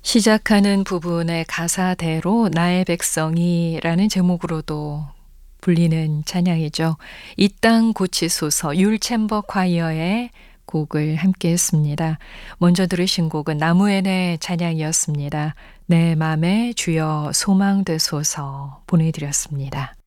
시작하는 부분의 가사대로 나의 백성이라는 제목으로도 불리는 찬양이죠. 이 땅 고치소서 율챔버 콰이어의 곡을 함께 했습니다. 먼저 들으신 곡은 나무엔의 찬양이었습니다. 내 맘에 주여 소망되소서 보내드렸습니다.